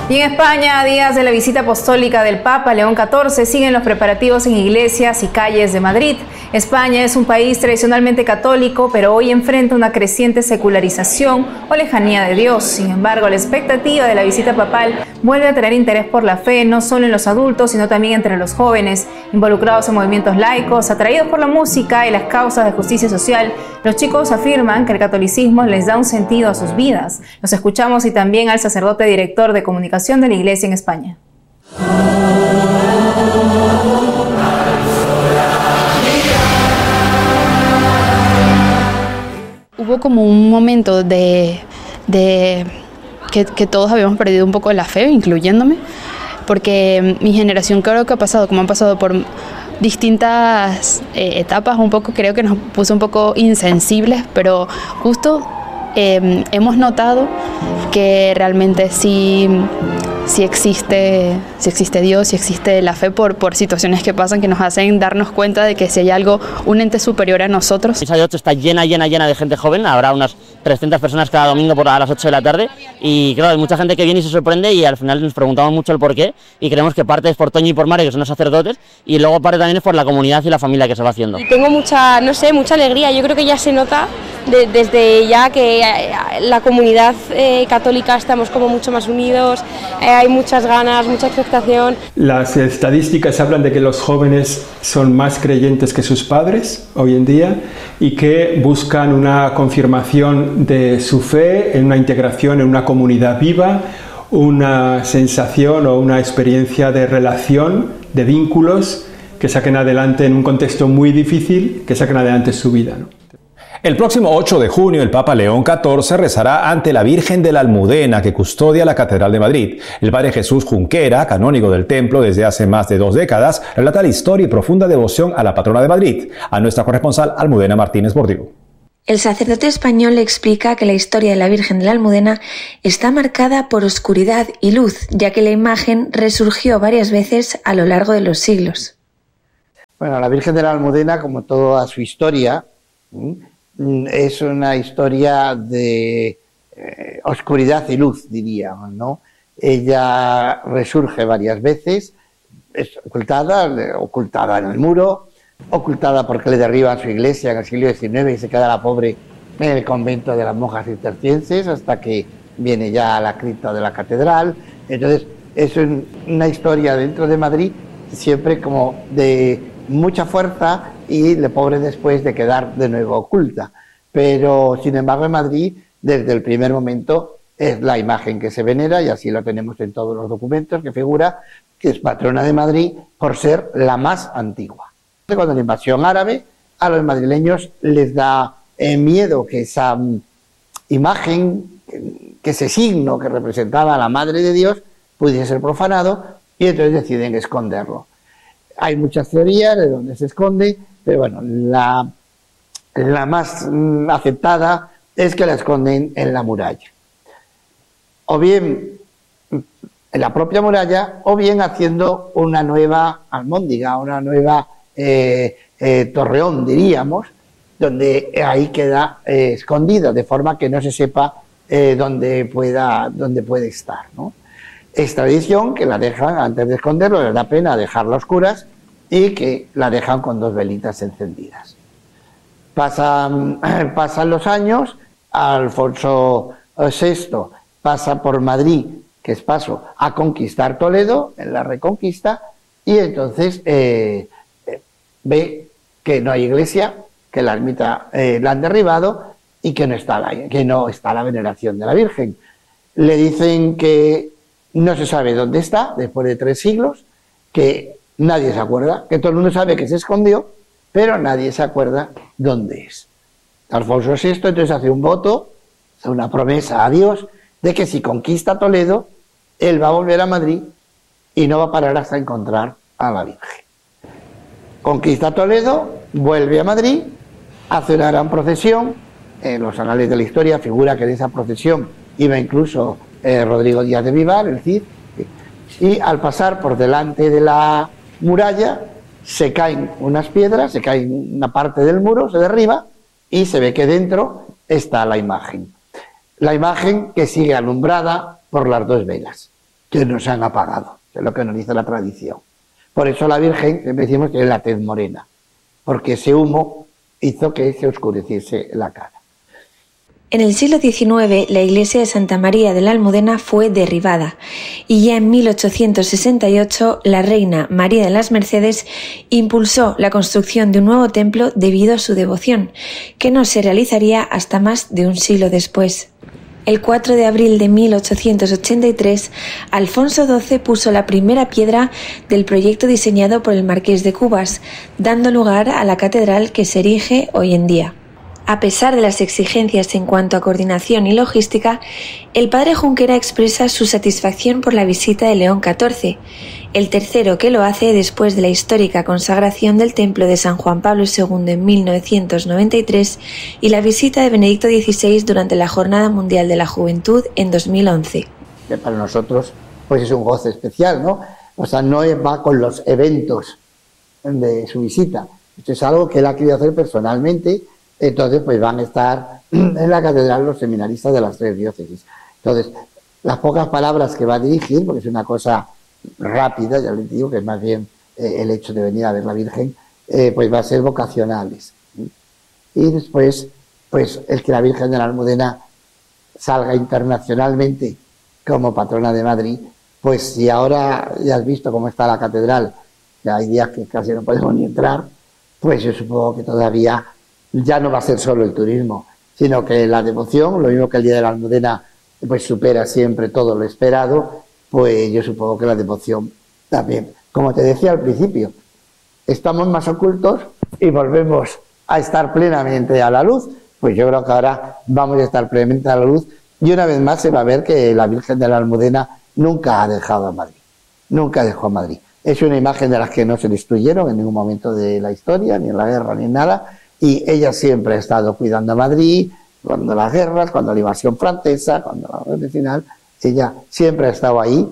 Y en España, a días de la visita apostólica del Papa León XIV, siguen los preparativos en iglesias y calles de Madrid. España es un país tradicionalmente católico, pero hoy enfrenta una creciente secularización o lejanía de Dios. Sin embargo, la expectativa de la visita papal vuelve a tener interés por la fe, no solo en los adultos, sino también entre los jóvenes, involucrados en movimientos laicos, atraídos por la música y las causas de justicia social. Los chicos afirman que el catolicismo les da un sentido a sus vidas. Los escuchamos y también al sacerdote director de comunicación de la Iglesia en España. Hubo como un momento de que todos habíamos perdido un poco la fe, incluyéndome, porque mi generación creo que ha pasado, como han pasado por distintas etapas, un poco creo que nos puso un poco insensibles, pero justo hemos notado que realmente sí existe Dios, sí existe la fe por situaciones que pasan que nos hacen darnos cuenta de que si hay algo, un ente superior a nosotros. Misa de 8 está llena de gente joven, habrá unas 300 personas cada domingo a las 8 de la tarde y claro, hay mucha gente que viene y se sorprende y al final nos preguntamos mucho el porqué y creemos que parte es por Toño y por Mario, que son los sacerdotes, y luego parte también es por la comunidad y la familia que se va haciendo. Y tengo mucha alegría, yo creo que ya se nota desde ya que la comunidad católica estamos como mucho más unidos, hay muchas ganas, mucha expectación. Las estadísticas hablan de que los jóvenes son más creyentes que sus padres hoy en día y que buscan una confirmación de su fe en una integración en una comunidad viva, una sensación o una experiencia de relación, de vínculos que saquen adelante en un contexto muy difícil, que saquen adelante su vida, ¿no? El próximo 8 de junio, el Papa León XIV rezará ante la Virgen de la Almudena, que custodia la Catedral de Madrid. El padre Jesús Junquera, canónigo del templo desde hace más de 2 décadas, relata la historia y profunda devoción a la patrona de Madrid. A nuestra corresponsal Almudena Martínez Bordigo. El sacerdote español le explica que la historia de la Virgen de la Almudena está marcada por oscuridad y luz, ya que la imagen resurgió varias veces a lo largo de los siglos. Bueno, la Virgen de la Almudena, como toda su historia, es una historia de oscuridad y luz, diríamos, ¿no? Ella resurge varias veces, es ocultada en el muro, ocultada porque le derriban su iglesia en el siglo XIX y se queda la pobre en el convento de las monjas cistercienses hasta que viene ya a la cripta de la catedral. Entonces, es una historia dentro de Madrid siempre como de mucha fuerza y la pobre después de quedar de nuevo oculta. Pero, sin embargo, en Madrid, desde el primer momento, es la imagen que se venera, y así lo tenemos en todos los documentos, que figura que es patrona de Madrid por ser la más antigua. Cuando la invasión árabe, a los madrileños les da miedo que esa imagen, que ese signo que representaba a la Madre de Dios, pudiese ser profanado, y entonces deciden esconderlo. Hay muchas teorías de dónde se esconde, pero bueno, la más aceptada es que la esconden en la muralla. O bien en la propia muralla, o bien haciendo una nueva almóndiga, una nueva torreón, diríamos, donde ahí queda escondido, de forma que no se sepa dónde puede estar, ¿no? Es tradición que la dejan, antes de esconderlo, les da pena dejarla a oscuras y que la dejan con 2 velitas encendidas. Pasan los años, Alfonso VI pasa por Madrid, que es paso a conquistar Toledo, en la Reconquista, y entonces ve que no hay iglesia, que la ermita la han derribado y que no está la veneración de la Virgen. Le dicen que no se sabe dónde está, después de 3 siglos, que nadie se acuerda, que todo el mundo sabe que se escondió, pero nadie se acuerda dónde es. Alfonso VI entonces hace un voto, hace una promesa a Dios, de que si conquista Toledo, él va a volver a Madrid y no va a parar hasta encontrar a la Virgen. Conquista Toledo, vuelve a Madrid, hace una gran procesión, en los anales de la historia figura que en esa procesión iba incluso Rodrigo Díaz de Vivar, el Cid, y al pasar por delante de la muralla se caen unas piedras, se cae una parte del muro, se derriba y se ve que dentro está la imagen. La imagen que sigue alumbrada por las 2 velas. que no se han apagado, que es lo que nos dice la tradición. Por eso la Virgen, siempre decimos que es la tez morena, porque ese humo hizo que se oscureciese la cara. En el siglo XIX, la iglesia de Santa María de la Almudena fue derribada y ya en 1868 la reina María de las Mercedes impulsó la construcción de un nuevo templo debido a su devoción, que no se realizaría hasta más de un siglo después. El 4 de abril de 1883, Alfonso XII puso la primera piedra del proyecto diseñado por el Marqués de Cubas, dando lugar a la catedral que se erige hoy en día. A pesar de las exigencias en cuanto a coordinación y logística, el padre Junquera expresa su satisfacción por la visita de León XIV, el tercero que lo hace después de la histórica consagración del templo de San Juan Pablo II en 1993 y la visita de Benedicto XVI durante la Jornada Mundial de la Juventud en 2011. Que para nosotros pues es un goce especial, ¿no? O sea, no va con los eventos de su visita. Esto es algo que él ha querido hacer personalmente. Entonces, pues van a estar en la catedral los seminaristas de las 3 diócesis. Entonces, las pocas palabras que va a dirigir, porque es una cosa rápida, ya les digo que es más bien el hecho de venir a ver la Virgen, pues va a ser vocacionales. Y después, pues el que la Virgen de la Almudena salga internacionalmente como patrona de Madrid, pues si ahora ya has visto cómo está la catedral, que hay días que casi no podemos ni entrar, pues yo supongo que todavía ya no va a ser solo el turismo, sino que la devoción, lo mismo que el Día de la Almudena, pues supera siempre todo lo esperado, pues yo supongo que la devoción también. Como te decía al principio, estamos más ocultos y volvemos a estar plenamente a la luz, pues yo creo que ahora vamos a estar plenamente a la luz y una vez más se va a ver que la Virgen de la Almudena nunca ha dejado a Madrid, nunca dejó a Madrid. Es una imagen de las que no se destruyeron en ningún momento de la historia, ni en la guerra, ni en nada. Y ella siempre ha estado cuidando a Madrid, cuando las guerras, cuando la invasión francesa, cuando la guerra final, ella siempre ha estado ahí.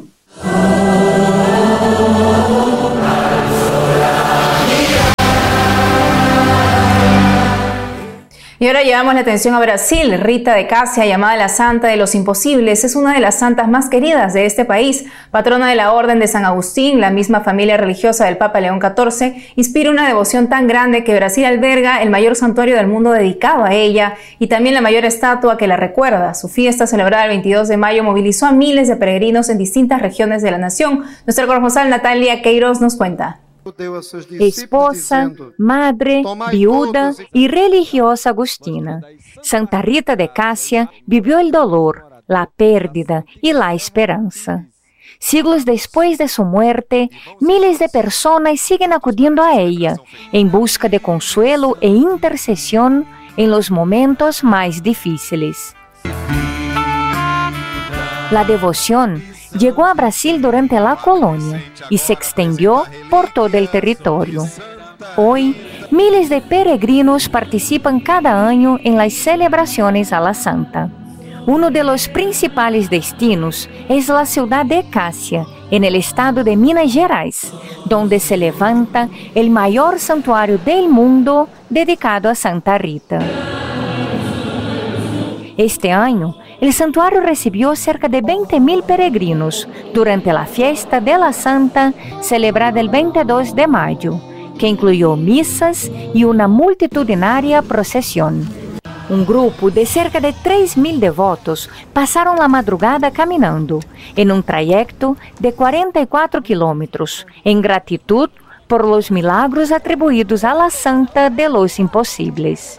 Y ahora llevamos la atención a Brasil. Rita de Cássia, llamada la Santa de los Imposibles, es una de las santas más queridas de este país. Patrona de la Orden de San Agustín, la misma familia religiosa del Papa León XIV, inspira una devoción tan grande que Brasil alberga el mayor santuario del mundo dedicado a ella y también la mayor estatua que la recuerda. Su fiesta, celebrada el 22 de mayo, movilizó a miles de peregrinos en distintas regiones de la nación. Nuestra corresponsal Natalia Queiroz nos cuenta. Esposa, madre, viuda y religiosa agustina, Santa Rita de Cássia vivió el dolor, la pérdida y la esperanza. Siglos después de su muerte, miles de personas siguen acudiendo a ella en busca de consuelo e intercesión en los momentos más difíciles. La devoción llegó a Brasil durante la colonia y se extendió por todo el territorio. Hoy, miles de peregrinos participan cada año en las celebraciones a la Santa. Uno de los principales destinos es la ciudad de Cássia, en el estado de Minas Gerais, donde se levanta el mayor santuario del mundo dedicado a Santa Rita. Este año, el santuario recibió cerca de 20.000 peregrinos durante la fiesta de la Santa celebrada el 22 de mayo, que incluyó misas y una multitudinaria procesión. Un grupo de cerca de 3.000 devotos pasaron la madrugada caminando en un trayecto de 44 kilómetros, en gratitud por los milagros atribuidos a la Santa de los Imposibles.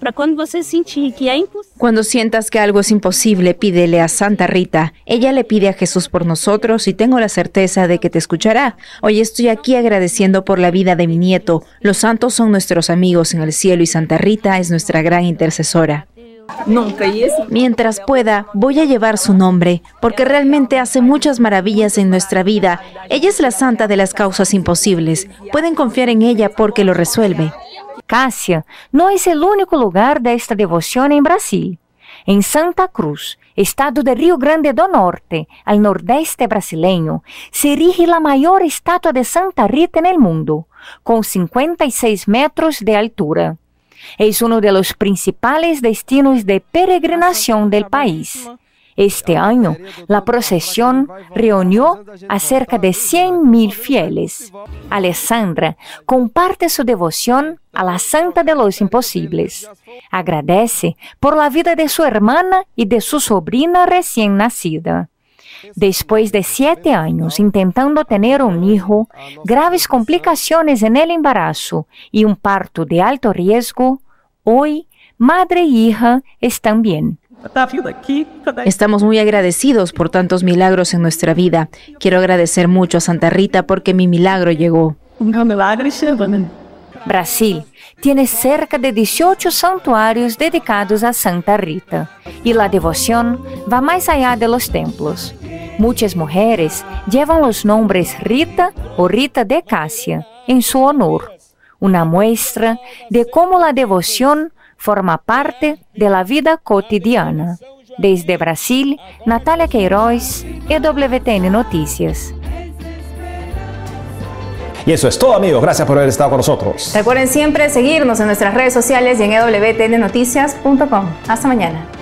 Cuando sientas que algo es imposible, pídele a Santa Rita. Ella le pide a Jesús por nosotros y tengo la certeza de que te escuchará. Hoy estoy aquí agradeciendo por la vida de mi nieto. Los santos son nuestros amigos en el cielo y Santa Rita es nuestra gran intercesora. Mientras pueda, voy a llevar su nombre, porque realmente hace muchas maravillas en nuestra vida. Ella es la santa de las causas imposibles. Pueden confiar en ella porque lo resuelve. Cássia no es el único lugar de esta devoción en Brasil. En Santa Cruz, estado de Rio Grande do Norte, al nordeste brasileño, se erige la mayor estatua de Santa Rita en el mundo, con 56 metros de altura. Es uno de los principales destinos de peregrinación del país. Este año, la procesión reunió a cerca de 100.000 fieles. Alessandra comparte su devoción a la Santa de los Imposibles. Agradece por la vida de su hermana y de su sobrina recién nacida. Después de 7 años intentando tener un hijo, graves complicaciones en el embarazo y un parto de alto riesgo, hoy madre e hija están bien. Estamos muy agradecidos por tantos milagros en nuestra vida. Quiero agradecer mucho a Santa Rita porque mi milagro llegó. Brasil tiene cerca de 18 santuarios dedicados a Santa Rita y la devoción va más allá de los templos. Muchas mujeres llevan los nombres Rita o Rita de Cássia en su honor, una muestra de cómo la devoción forma parte de la vida cotidiana. Desde Brasil, Natalia Queiroz, EWTN Noticias. Y eso es todo, amigos. Gracias por haber estado con nosotros. Recuerden siempre seguirnos en nuestras redes sociales y en EWTNnoticias.com. Hasta mañana.